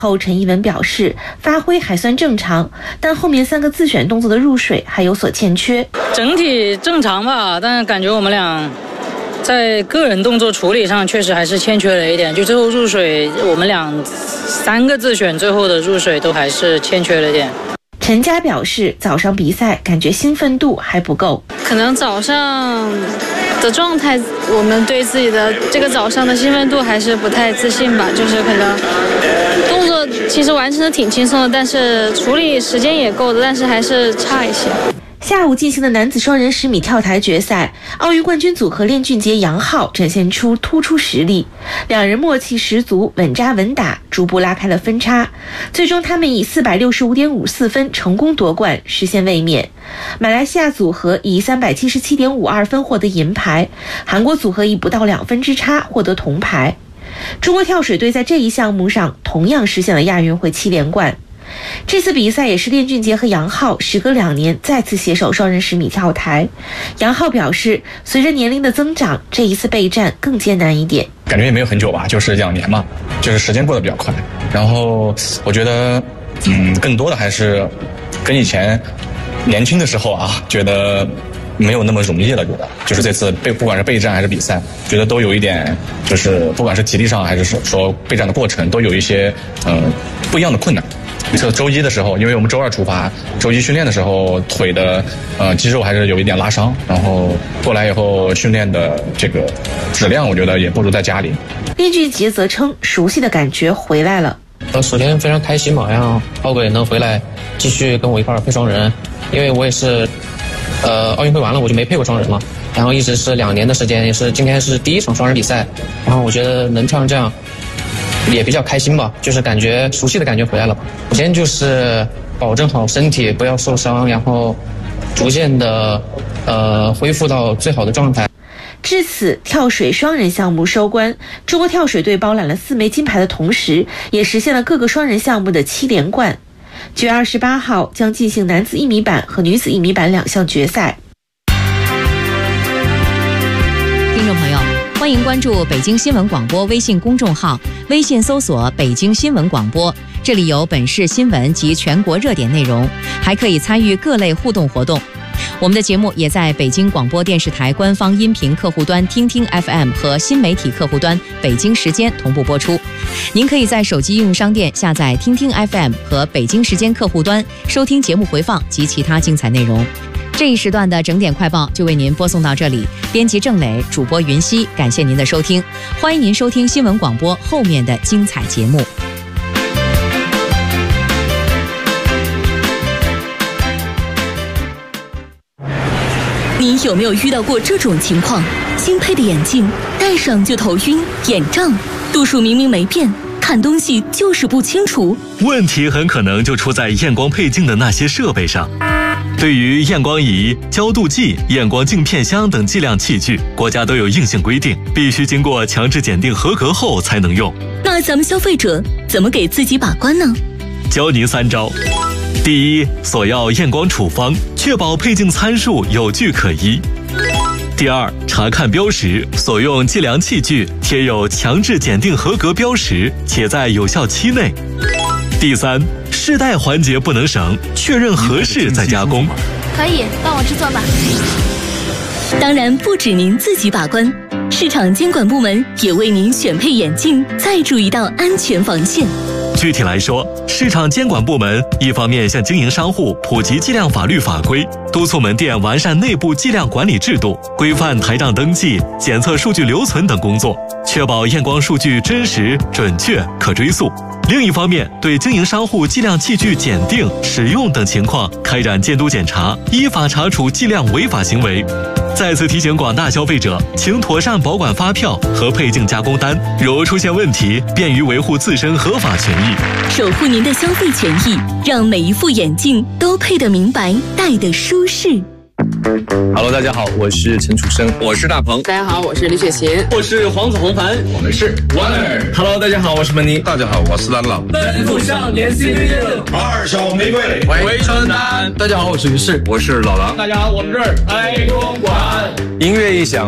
后陈艺文表示，发挥还算正常，但后面3个自选动作的入水还有所欠缺。 整体正常吧，但是感觉我们俩在个人动作处理上确实还是欠缺了一点。就最后入水，我们俩3个自选最后的入水都还是欠缺了一点。 陈佳表示，早上比赛感觉兴奋度还不够， 可能早上的状态，我们对自己的这个早上的兴奋度还是不太自信吧，就是可能动作其实完成的挺轻松的，但是处理时间也够的，但是还是差一些。 下午进行的男子双人10米跳台决赛，奥运冠军组合练俊杰、杨昊展现出突出实力，两人默契十足，稳扎稳打，逐步拉开了分差。最终他们以465.54分成功夺冠，实现卫冕。马来西亚组合以377.52分获得银牌，韩国组合以不到2分之差获得铜牌。中国跳水队在这一项目上同样实现了亚运会7连冠。这次比赛也是练俊杰和杨昊时隔2年再次携手双人10米跳台。杨昊表示，随着年龄的增长，这一次备战更艰难一点。 感觉也没有很久吧，就是2年嘛，就是时间过得比较快。然后我觉得，更多的还是跟以前年轻的时候啊，觉得没有那么容易了。觉得就是这次不管是备战还是比赛，觉得都有一点，就是不管是体力上还是说备战的过程，都有一些不一样的困难。周一的时候，因为我们周2出发，周一训练的时候腿的肌肉还是有一点拉伤，然后过来以后训练的这个质量，我觉得也不如在家里。 练俊杰则称，熟悉的感觉回来了。 首先非常开心嘛，然后浩哥也能回来继续跟我一块配双人，因为我也是奥运会完了我就没配过双人嘛，然后一直是2年的时间，也是今天是第1场双人比赛，然后我觉得能跳成这样也比较开心吧，就是感觉熟悉的感觉回来了吧。首先就是保证好身体不要受伤，然后逐渐的恢复到最好的状态。 至此，跳水双人项目收官，中国跳水队包揽了4枚金牌的同时，也实现了各个双人项目的7连冠。9月28号将进行男子1米板和女子1米板2项决赛。 听众朋友，欢迎关注北京新闻广播微信公众号，微信搜索北京新闻广播，这里有本市新闻及全国热点内容，还可以参与各类互动活动。我们的节目也在北京广播电视台官方音频客户端听听 FM 和新媒体客户端北京时间同步播出。您可以在手机应用商店下载听听 FM 和北京时间客户端，收听节目回放及其他精彩内容。这一时段的整点快报就为您播送到这里，编辑郑磊，主播云熙，感谢您的收听，欢迎您收听新闻广播后面的精彩节目。 你有没有遇到过这种情况？新配的眼镜戴上就头晕、眼胀，度数明明没变，看东西就是不清楚。 问题很可能就出在验光配镜的那些设备上。对于验光仪、焦度计、验光镜片箱等计量器具，国家都有硬性规定，必须经过强制检定合格后才能用。 那咱们消费者怎么给自己把关呢？ 教您3招。第一，索要验光处方，确保配镜参数有据可依。第二，查看标识，所用计量器具贴有强制检定合格标识，且在有效期内。第三，试戴环节不能省，确认合适再加工。 可以，帮我制作吧。当然不止您自己把关，市场监管部门也为您选配眼镜再筑一道安全防线。 具体来说，市场监管部门一方面向经营商户普及计量法律法规，督促门店完善内部计量管理制度，规范台账登记、检测数据留存等工作，确保验光数据真实、准确、可追溯。另一方面，对经营商户计量器具检定、使用等情况开展监督检查，依法查处计量违法行为。再次提醒广大消费者，请妥善保管发票和配镜加工单，如出现问题，便于维护自身合法权益， 守护您的消费权益，让每一副眼镜都配得明白，戴得舒适。 Hello， 大家好，我是陈楚生， 我是大鹏， 大家好，我是李雪琴， 我是黄子弘凡， 我们是 Wonder。Hello， 大家好，我是门尼， 大家好，我是蓝老。 奔赴少年 CBD， 二手玫瑰， 回春丹。 大家好，我是于适， 我是老狼。 大家好，我们是爱公馆。 音乐一响，